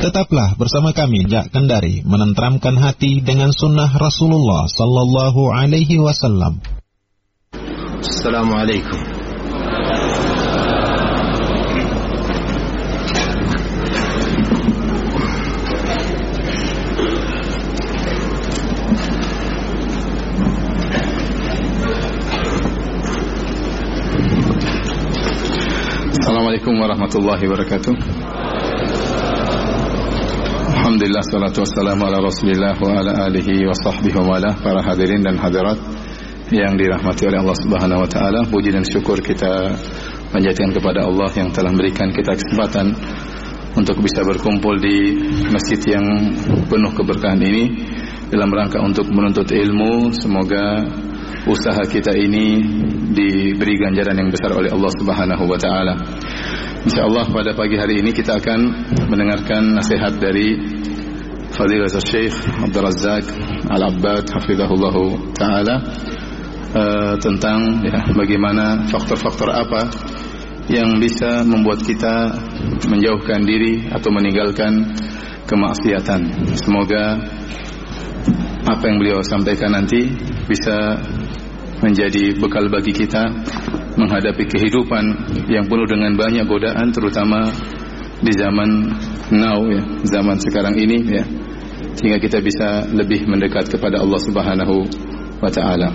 Tetaplah bersama kami Jak Kendari menenteramkan hati dengan sunnah Rasulullah sallallahu alaihi wasallam. Assalamualaikum. Assalamualaikum warahmatullahi wabarakatuh. Alhamdulillah, salatu wassalamu ala rasulillah wa ala alihi wa sahbihi wa wala. Para hadirin dan hadirat yang dirahmati oleh Allah subhanahu wa ta'ala, puji dan syukur kita panjatkan kepada Allah yang telah memberikan kita kesempatan untuk bisa berkumpul di masjid yang penuh keberkahan ini dalam rangka untuk menuntut ilmu. Semoga usaha kita ini diberi ganjaran yang besar oleh Allah subhanahu wa ta'ala. InsyaAllah pada pagi hari ini kita akan mendengarkan nasihat dari Fadilatul Syekh Abdul Razak Al-Abbad hafizahullah ta'ala tentang bagaimana faktor-faktor apa yang bisa membuat kita menjauhkan diri atau meninggalkan kemaksiatan. Semoga apa yang beliau sampaikan nanti bisa menjadi bekal bagi kita menghadapi kehidupan yang penuh dengan banyak godaan, terutama di zaman now, zaman sekarang ini, sehingga kita bisa lebih mendekat kepada Allah Subhanahu wa taala.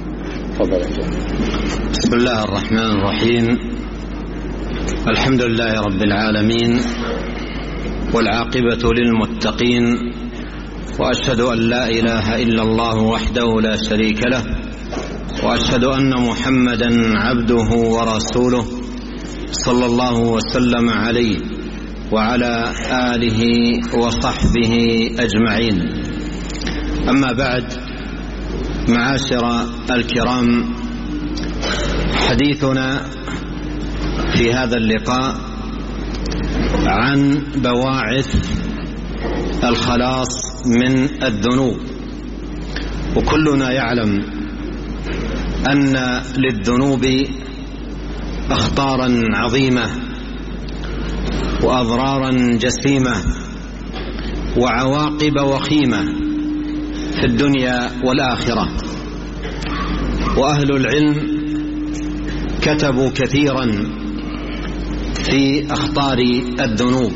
Bismillahirrahmanirrahim. Alhamdulillahi rabbil alamin wal 'aqibatu lil muttaqin wa asyhadu an la ilaha illallah wahdahu la syarika lah وأشهد أن محمدا عبده ورسوله صلى الله وسلم عليه وعلى آله وصحبه أجمعين. أما بعد، معاشر الكرام، حديثنا في هذا اللقاء عن بواعث الخلاص من الذنوب. وكلنا يعلم أن للذنوب أخطارا عظيمة وأضرارا جسيمة وعواقب وخيمة في الدنيا والآخرة. وأهل العلم كتبوا كثيرا في أخطار الذنوب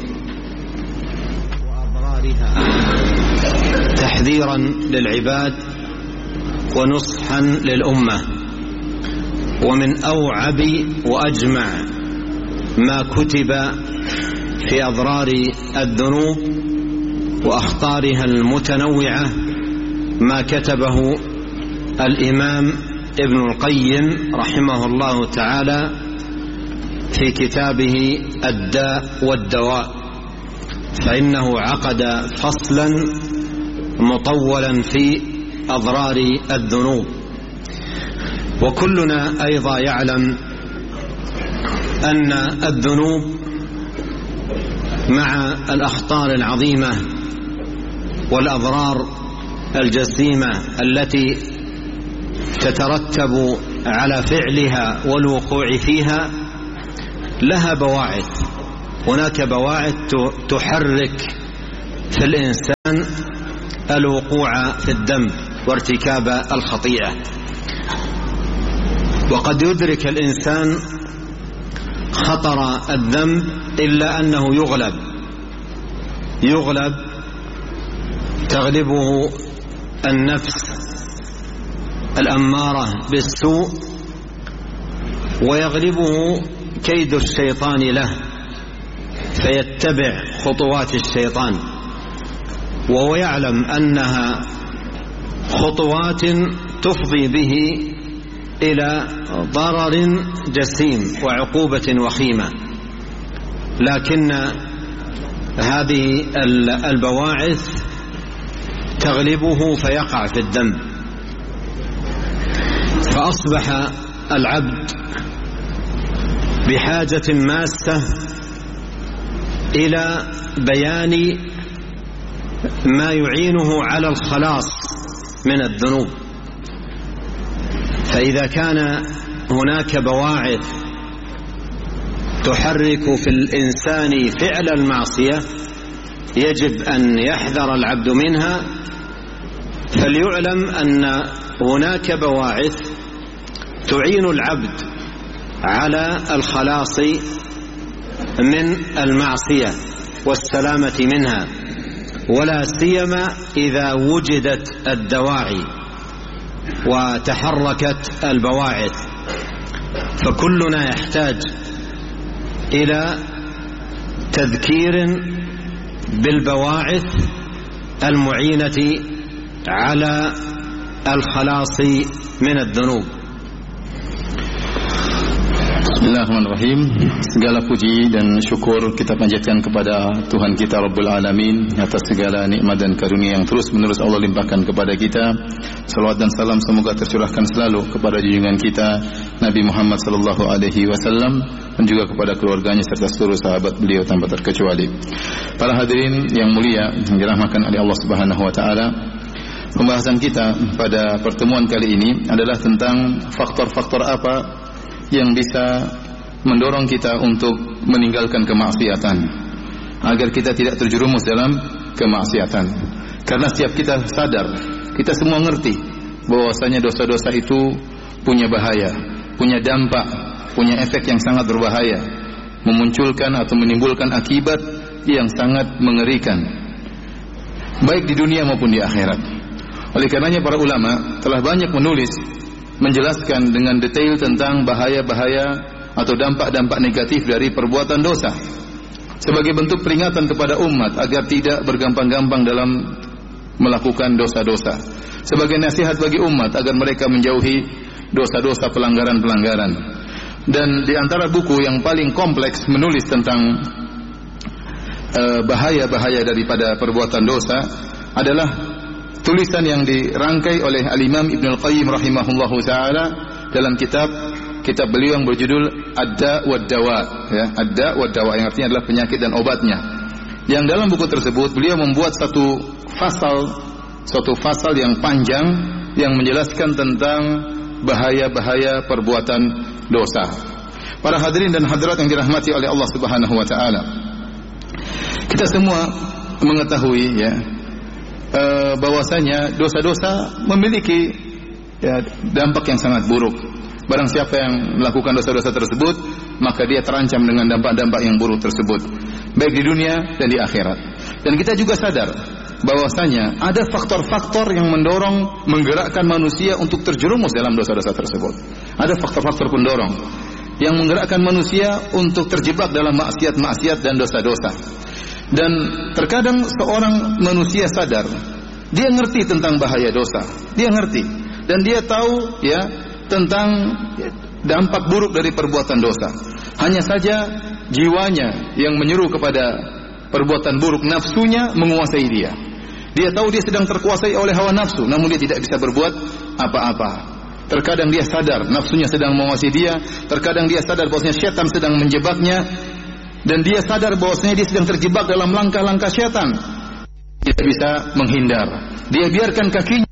وأضرارها تحذيرا للعباد ونصحا للأمة. ومن أوعب وأجمع ما كتب في أضرار الذنوب وأخطارها المتنوعة ما كتبه الإمام ابن القيم رحمه الله تعالى في كتابه الداء والدواء، فإنه عقد فصلا مطولا في أضرار الذنوب. وكلنا أيضا يعلم أن الذنوب مع الأخطار العظيمة والأضرار الجسيمة التي تترتب على فعلها والوقوع فيها لها بواعث. هناك بواعث تحرك في الإنسان الوقوع في الذنب وارتكاب الخطيئة. وقد يدرك الإنسان خطر الذنب إلا أنه يغلب تغلبه النفس الأمارة بالسوء ويغلبه كيد الشيطان له فيتبع خطوات الشيطان، وهو يعلم أنها خطوات تفضي به إلى ضرر جسيم وعقوبة وخيمة، لكن هذه البواعث تغلبه فيقع في الذنب. فأصبح العبد بحاجة ماسة إلى بيان ما يعينه على الخلاص من الذنوب. فإذا كان هناك بواعث تحرك في الإنسان فعل المعصية يجب أن يحذر العبد منها، فليعلم أن هناك بواعث تعين العبد على الخلاص من المعصية والسلامة منها، ولا سيما إذا وجدت الدواعي وتحركت البواعث، فكلنا يحتاج إلى تذكير بالبواعث المعينة على الخلاص من الذنوب. Bismillahirrahmanirrahim. Segala puji dan syukur kita panjatkan kepada Tuhan kita Rabbul Alamin atas segala nikmat dan karunia yang terus-menerus Allah limpahkan kepada kita. Salawat dan salam semoga tercurahkan selalu kepada junjungan kita Nabi Muhammad sallallahu alaihi wasallam dan juga kepada keluarganya serta seluruh sahabat beliau tanpa terkecuali. Para hadirin yang mulia yang dirahmatkan oleh Allah Subhanahu wa taala, pembahasan kita pada pertemuan kali ini adalah tentang faktor-faktor apa yang bisa mendorong kita untuk meninggalkan kemaksiatan agar kita tidak terjerumus dalam kemaksiatan. Karena setiap kita sadar, kita semua ngerti bahwasanya dosa-dosa itu punya bahaya, punya dampak, punya efek yang sangat berbahaya, memunculkan atau menimbulkan akibat yang sangat mengerikan baik di dunia maupun di akhirat. Oleh karenanya para ulama telah banyak menulis menjelaskan dengan detail tentang bahaya-bahaya atau dampak-dampak negatif dari perbuatan dosa sebagai bentuk peringatan kepada umat agar tidak bergampang-gampang dalam melakukan dosa-dosa, sebagai nasihat bagi umat agar mereka menjauhi dosa-dosa pelanggaran-pelanggaran. Dan di antara buku yang paling kompleks menulis tentang bahaya-bahaya daripada perbuatan dosa adalah tulisan yang dirangkai oleh Al-Imam Ibn Al-Qayyim rahimahullahu ta'ala dalam kitab beliau yang berjudul Ad-Da' wad-Dawa, ya, Ad-Da' wad-Dawa yang artinya adalah penyakit dan obatnya. Yang dalam buku tersebut beliau membuat satu fasal yang panjang yang menjelaskan tentang bahaya-bahaya perbuatan dosa. Para hadirin dan hadirat yang dirahmati oleh Allah Subhanahu wa taala, kita semua mengetahui ya bahwasanya dosa-dosa memiliki dampak yang sangat buruk. Barang siapa yang melakukan dosa-dosa tersebut, maka dia terancam dengan dampak-dampak yang buruk tersebut, baik di dunia dan di akhirat. Dan kita juga sadar bahwasanya ada faktor-faktor yang menggerakkan manusia untuk terjerumus dalam dosa-dosa tersebut. Ada faktor-faktor pendorong yang menggerakkan manusia untuk terjebak dalam maksiat-maksiat dan dosa-dosa. Dan terkadang seorang manusia sadar, dia ngerti tentang bahaya dosa, dia ngerti dan dia tahu ya tentang dampak buruk dari perbuatan dosa. Hanya saja jiwanya yang menyeru kepada perbuatan buruk, nafsunya menguasai dia. Dia tahu dia sedang terkuasai oleh hawa nafsu, namun dia tidak bisa berbuat apa-apa. Terkadang dia sadar nafsunya sedang menguasai dia, terkadang dia sadar bahwasanya syaitan sedang menjebaknya. Dan dia sadar bahwasanya dia sedang terjebak dalam langkah-langkah syaitan. Tidak bisa menghindar. Dia biarkan kakinya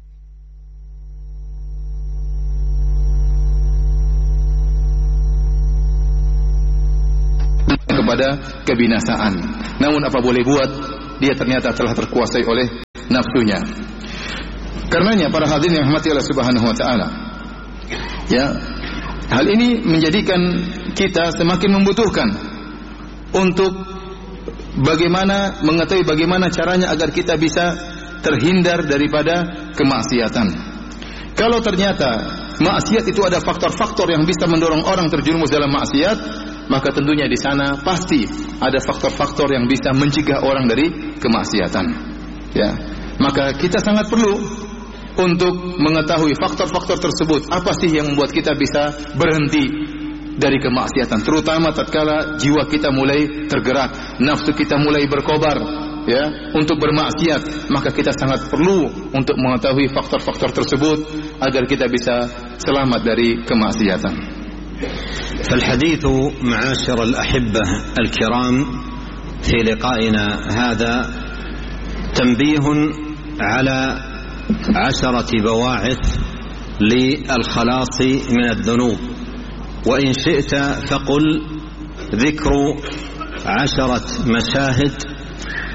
kepada kebinasaan. Namun apa boleh buat, dia ternyata telah terkuasai oleh nafsunya. Karenanya para hadirin yang rahmati Allah Subhanahu wa taala, ya, hal ini menjadikan kita semakin membutuhkan untuk mengetahui bagaimana caranya agar kita bisa terhindar daripada kemaksiatan. Kalau ternyata maksiat itu ada faktor-faktor yang bisa mendorong orang terjerumus dalam maksiat, maka tentunya di sana pasti ada faktor-faktor yang bisa mencegah orang dari kemaksiatan. Ya, maka kita sangat perlu untuk mengetahui faktor-faktor tersebut. Apa sih yang membuat kita bisa berhenti dari kemaksiatan, terutama tatkala jiwa kita mulai tergerak, nafsu kita mulai berkobar ya untuk bermaksiat, maka kita sangat perlu untuk mengetahui faktor-faktor tersebut agar kita bisa selamat dari kemaksiatan. فالحديث معاشر الأحبة الكرام في لقائنا هذا تنبيه على 10 بواعث للخلاص من الذنوب، وإن شئت فقل ذكر 10 مشاهد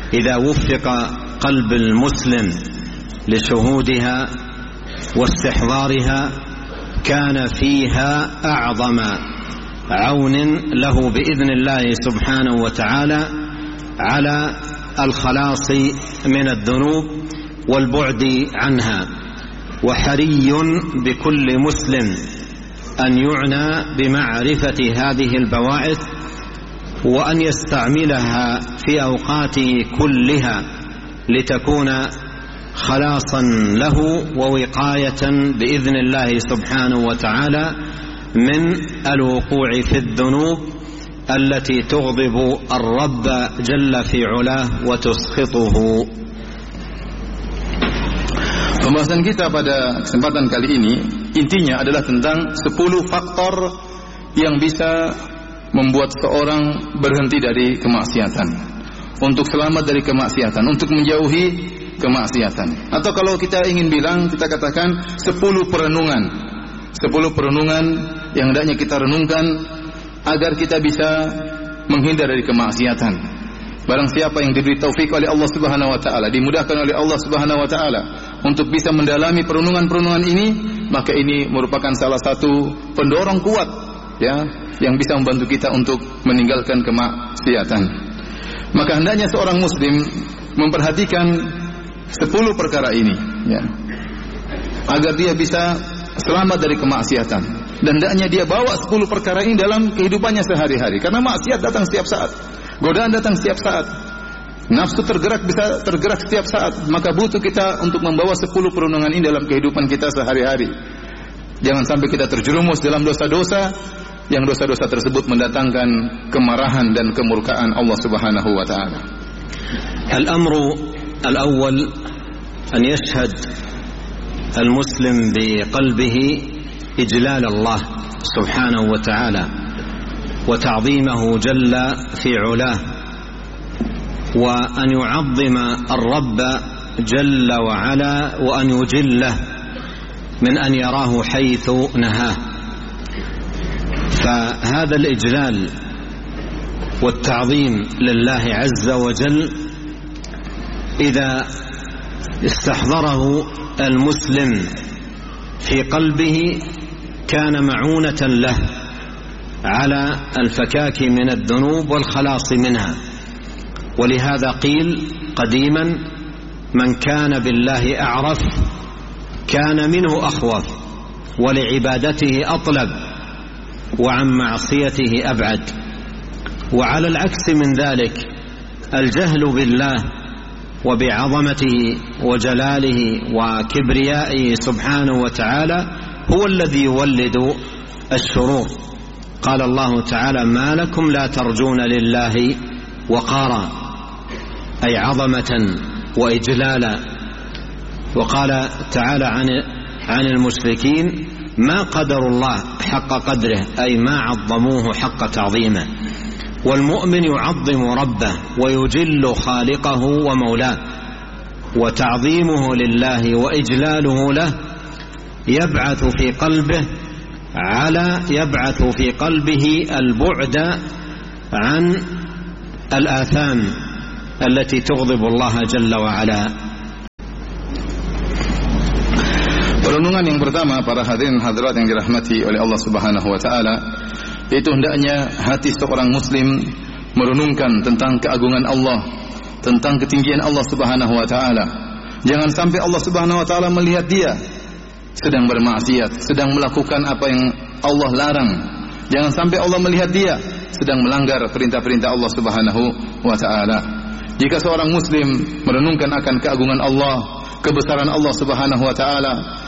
إذا وفق قلب المسلم لشهودها واستحضارها كان فيها أعظم عون له بإذن الله سبحانه وتعالى على الخلاص من الذنوب والبعد عنها. وحري بكل مسلم أن يعنى بمعرفة هذه البواعث وأن يستعملها في أوقاته كلها لتكون خلاصا له ووقاية بإذن الله سبحانه وتعالى من الوقوع في الذنوب التي تغضب الرب جل في علاه وتسخطه. Pembahasan kita pada kesempatan kali ini intinya adalah tentang 10 faktor yang bisa membuat seorang berhenti dari kemaksiatan, untuk selamat dari kemaksiatan, untuk menjauhi kemaksiatan. Atau kalau kita ingin bilang, kita katakan 10 perenungan. 10 perenungan yang hendaknya kita renungkan agar kita bisa menghindar dari kemaksiatan. Barang siapa yang diberi taufik oleh Allah Subhanahu wa taala, dimudahkan oleh Allah Subhanahu wa taala untuk bisa mendalami perenungan-perenungan ini, maka ini merupakan salah satu pendorong kuat ya yang bisa membantu kita untuk meninggalkan kemaksiatan. Maka hendaknya seorang muslim memperhatikan 10 perkara ini ya, agar dia bisa selamat dari kemaksiatan. Dan hendaknya dia bawa 10 perkara ini dalam kehidupannya sehari-hari, karena maksiat datang setiap saat, godaan datang setiap saat, nafsu bisa tergerak setiap saat. Maka butuh kita untuk membawa 10 perundungan ini dalam kehidupan kita sehari-hari. Jangan sampai kita terjerumus dalam dosa-dosa yang dosa-dosa tersebut mendatangkan kemarahan dan kemurkaan Allah Subhanahu wa taala. Al-amru al-awwal an yashhad al-muslim bi qalbihi ijlal Allah Subhanahu wa ta'ala wa ta'zimahu jalla fi 'ulah wa an yu'azzima ar-rabb jalla wa 'ala wa an yujillah min an yarahu haythu nahah. فهذا الإجلال والتعظيم لله عز وجل إذا استحضره المسلم في قلبه كان معونة له على الفكاك من الذنوب والخلاص منها. ولهذا قيل قديما من كان بالله أعرف كان منه أخوف ولعبادته أطلب وعن معصيته أبعد. وعلى العكس من ذلك الجهل بالله وبعظمته وجلاله وكبريائه سبحانه وتعالى هو الذي يولد الشرور. قال الله تعالى ما لكم لا ترجون لله وقارا، أي عظمة وإجلالا. وقال تعالى عن المشركين ما قدر الله حق قدره، أي ما عظموه حق تعظيمه. والمؤمن يعظم ربه ويجل خالقه ومولاه، وتعظيمه لله وإجلاله له يبعث في قلبه البعد عن الآثام التي تغضب الله جل وعلا. Perenungan yang pertama, para hadirin hadirat yang dirahmati oleh Allah Subhanahu wa taala, itu hendaknya hati seorang muslim merenungkan tentang keagungan Allah, tentang ketinggian Allah Subhanahu wa taala. Jangan sampai Allah Subhanahu wa taala melihat dia sedang bermaksiat, sedang melakukan apa yang Allah larang. Jangan sampai Allah melihat dia sedang melanggar perintah-perintah Allah Subhanahu wa taala. Jika seorang muslim merenungkan akan keagungan Allah, kebesaran Allah Subhanahu wa taala,